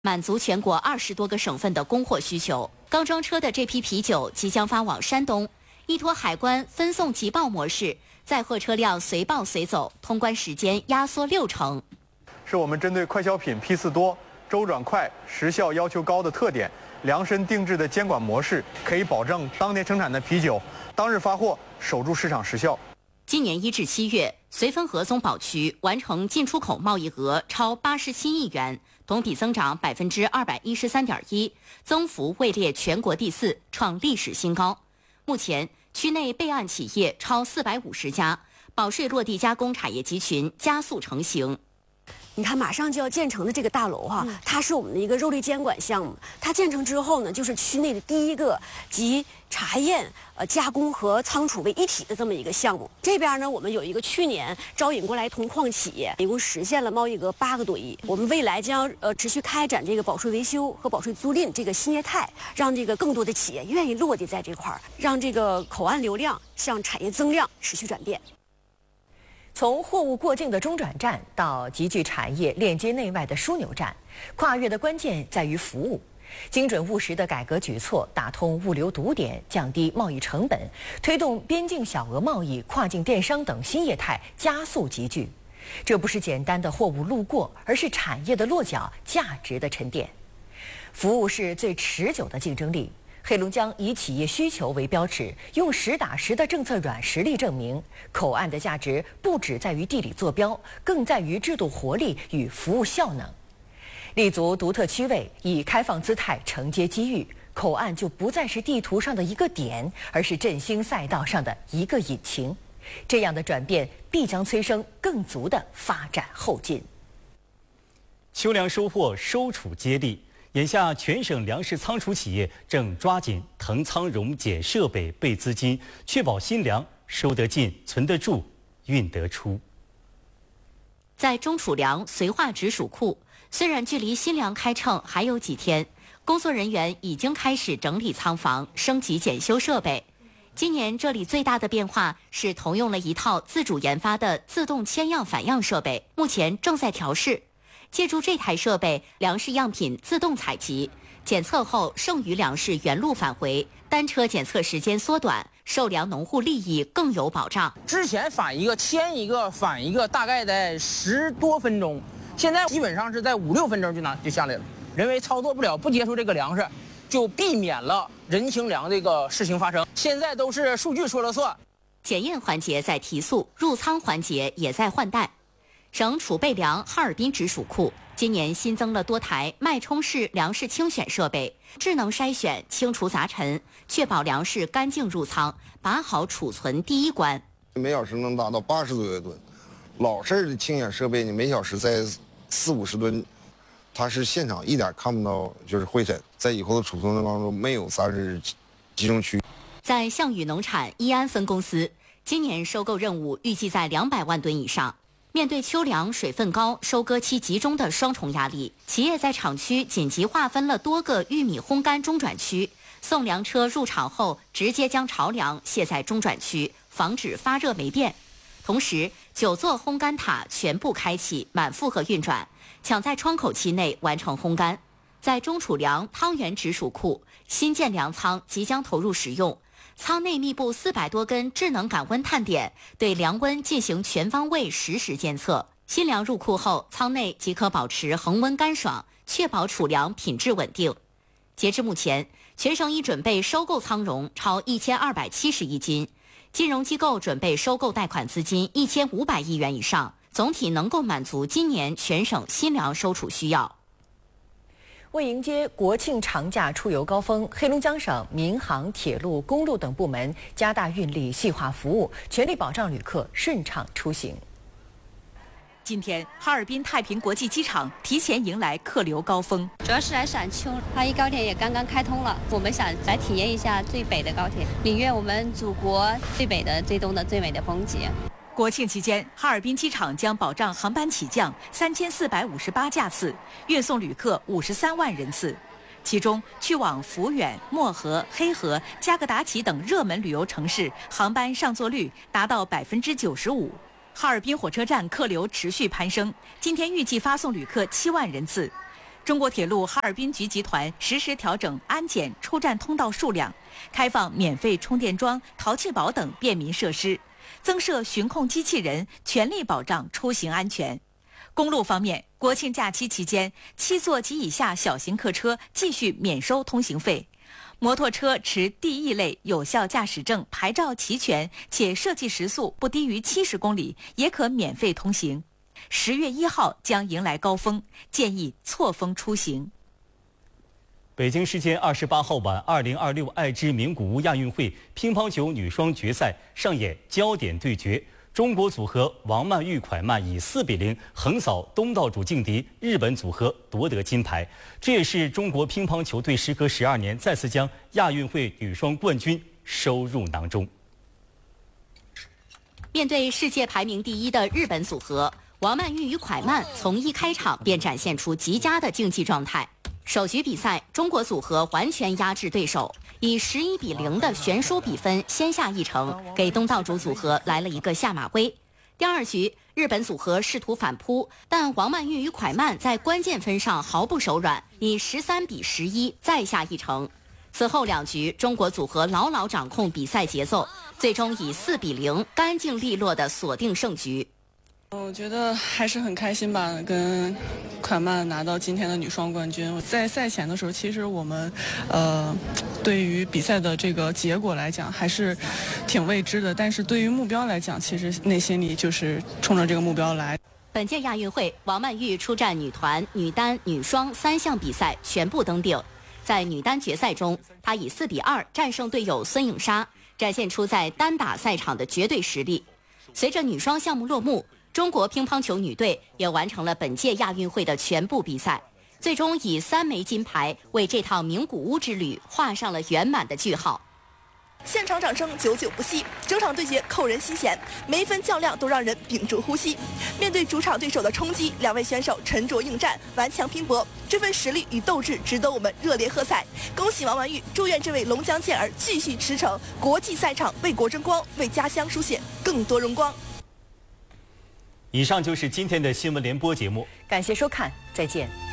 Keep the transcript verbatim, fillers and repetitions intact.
满足全国二十多个省份的供货需求。刚装车的这批啤酒即将发往山东，依托海关分送即报模式，载货车辆随报随走，通关时间压缩六成。 是我们针对快消品批次多、周转快、时效要求高的特点，量身定制的监管模式，可以保证当天生产的啤酒当日发货，守住市场时效。 今年一至七月，绥芬河松宝区完成进出口贸易额超八十七亿元，同比增长百分之二百一十三点一，增幅位列全国第四，创历史新高。目前，区内备案企业超四百五十家，保税落地加工产业集群加速成型。 你看，马上就要建成的这个大楼哈、啊，它是我们的一个肉类监管项目。它建成之后呢，就是区内的第一个集查验、呃加工和仓储为一体的这么一个项目。这边呢，我们有一个去年招引过来铜矿企业，一共实现了贸易额八个多亿。我们未来将呃持续开展这个保税维修和保税租赁这个新业态，让这个更多的企业愿意落地在这块儿，让这个口岸流量向产业增量持续转变。 从货物过境的中转站到集聚产业链接内外的枢纽站，跨越的关键在于服务。精准务实的改革举措，打通物流堵点，降低贸易成本，推动边境小额贸易、跨境电商等新业态加速集聚。这不是简单的货物路过，而是产业的落脚、价值的沉淀。服务是最持久的竞争力。黑龙江以企业需求为标尺，用实打实的政策软实力证明，口岸的价值不只在于地理坐标，更在于制度活力与服务效能。立足独特区位，以开放姿态承接机遇，口岸就不再是地图上的一个点，而是振兴赛道上的一个引擎。这样的转变必将催生更足的发展后劲。 秋粮收获收储接力。眼下，全省粮食仓储企业正抓紧腾仓溶解设备备资金，确保新粮收得进、存得住、运得出。 在中储粮绥化直属库，虽然距离新粮开称还有几天，工作人员已经开始整理仓房、升级检修设备。今年这里最大的变化是投用了一套自主研发的自动签样返样设备，目前正在调试。借助这台设备，粮食样品自动采集，检测后剩余粮食原路返回，单车检测时间缩短，受粮农户利益更有保障。 之前返一个、签一个、返一个，大概在十多分钟，现在基本上是在五六分钟就拿就下来了。人为操作不了，不接触这个粮食，就避免了人情粮这个事情发生。现在都是数据说了算。 检验环节在提速，入仓环节也在换代。省储备粮哈尔滨直属库今年新增了多台脉冲式粮食清选设备，智能筛选、清除杂陈，确保粮食干净入仓，把好储存第一关。 每小时能达到八十多个吨，老式的清选设备呢，每小时在四五十吨，它是现场一点看不到就是灰尘，在以后的储存当中没有杂质集中区。 在项羽农产义安分公司，今年收购任务预计在两百万吨以上。面对秋粮水分高、收割期集中的双重压力，企业在厂区紧急划分了多个玉米烘干中转区，送粮车入场后，直接将巢粮卸在中转区，防止发热霉变。同时，九座烘干塔全部开启满负荷运转，抢在窗口期内完成烘干。在中储粮汤原直属库，新建粮仓即将投入使用。仓内密布四百多根智能感温探点，对粮温进行全方位实时监测。新粮入库后，仓内即可保持恒温干爽，确保储粮品质稳定。截至目前，全省已准备收购仓容超一千二百七十亿斤，金融机构准备收购贷款资金一千五百亿元以上，总体能够满足今年全省新粮收储需要。 为迎接国庆长假出游高峰，黑龙江省民航、铁路、公路等部门加大运力、细化服务，全力保障旅客顺畅出行。 今天，哈尔滨太平国际机场提前迎来客流高峰。 主要是来赏秋，哈一高铁也刚刚开通了，我们想来体验一下最北的高铁，领略我们祖国最北的、最东的、最美的风景。 国庆期间，哈尔滨机场将保障航班起降三千四百五十八架次，运送旅客五十三万人次。其中，去往抚远、漠河、黑河、加格达奇等热门旅游城市航班上座率达到百分之九十五。哈尔滨火车站客流持续攀升，今天预计发送旅客七万人次。 中国铁路哈尔滨局集团实时调整安检出站通道数量，开放免费充电桩、淘气堡等便民设施，增设巡控机器人，全力保障出行安全。公路方面，国庆假期期间，七座及以下小型客车继续免收通行费。摩托车持 D 一类有效驾驶证、牌照齐全且设计时速不低于七十公里，也可免费通行。十月一号将迎来高峰，建议错峰出行。 北京时间二十八号晚，二零二六爱知名古屋亚运会乒乓球女双决赛上演焦点对决。中国组合王曼玉蒯曼以四比零横扫东道主劲敌日本组合，夺得金牌。这也是中国乒乓球队时隔十二年再次将亚运会女双冠军收入囊中。 面对世界排名第一的日本组合，王曼玉与蒯曼从一开场便展现出极佳的竞技状态。首局比赛，中国组合完全压制对手，以十一比零的悬殊比分先下一城，给东道主组合来了一个下马威。第二局，日本组合试图反扑，但王曼玉与蒯曼在关键分上毫不手软，以十三比十一再下一城。此后两局，中国组合牢牢掌控比赛节奏，最终以四比零干净利落地锁定胜局。 我觉得还是很开心吧，跟蒯曼拿到今天的女双冠军。在赛前的时候，其实我们，呃，对于比赛的这个结果来讲，还是挺未知的。但是对于目标来讲，其实内心里就是冲着这个目标来。 本届亚运会，王曼玉出战女团、女单、女双三项比赛全部登顶。在女单决赛中，她以四比二战胜队友孙颖莎，展现出在单打赛场的绝对实力。随着女双项目落幕，中国乒乓球女队也完成了本届亚运会的全部比赛，最终以三枚金牌为这趟名古屋之旅画上了圆满的句号。 现场掌声久久不息，整场对决扣人心弦，每一分较量都让人屏住呼吸。面对主场对手的冲击，两位选手沉着应战，顽强拼搏，这份实力与斗志值得我们热烈喝彩。恭喜王曼玉，祝愿这位龙江健儿继续驰骋国际赛场，为国争光，为家乡书写更多荣光。 以上就是今天的新闻联播节目， 感谢收看，再见。